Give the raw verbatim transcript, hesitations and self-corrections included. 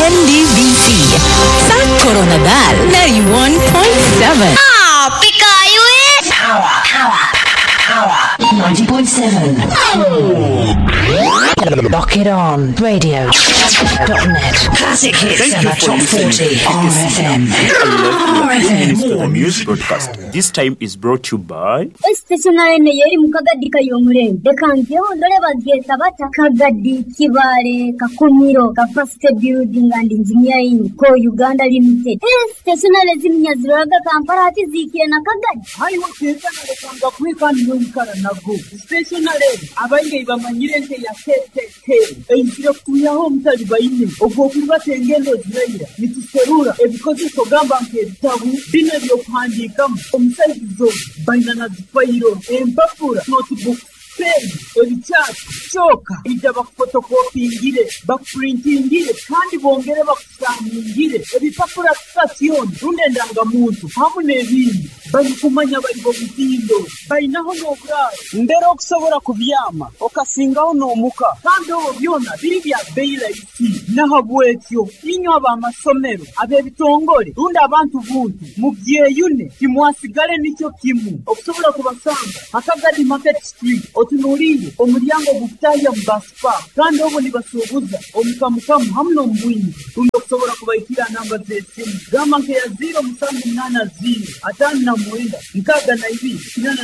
N D B C. Sakoro Nadal ninety-one point seven. Ah, Pikayu is Power, power, power. ninety point seven. Lock it on. Radio dot net. Classic hits and a top forty. R F M. R F M. More music broadcast. This time is brought to you by Stationary yeri mukagadi kayomure dekange ondole bageta bata kagadi kibale kakumiro ka first building and engineering ko Uganda limited. Stationary zimnya ziraga Kampala atizikire na kagadi hayi wakeza na kanga kwika nyunkara nago stationary abange bamanyire nte ya tete einjiro kuyaho mutali bayine obwo kubatengendo ziraira nituserura ebikozi sogamba nke bitabu bine byo kwandika omusaizo bayina zifayiro empapura notebook pen ebichati choka ija bakfotokopingire bakprintingire kandi bongere bakusangire ebipapura station runde ndangamuntu hamwe n'ebindi bakumanya bari bo bitindo bayinaho n'obura ndero okusobora kubyama okasingaho n'omuka kandi obo byona biri bya beira isi nahabwekyo inyo abamasomero abebitongole runde abantu buntu mu byeyune kimwasigale nicyo kimu okusobora kubasanga akagadi market street otunuriye omulyango gutaya mbaspa kandi obo nibasubuza omukamukamu hamwe n'ombwini runde okusobora kubayitira namba z'esimu gamba nke ya zero musanvu munana zero atano na mwenda nkaga na ibiri kinana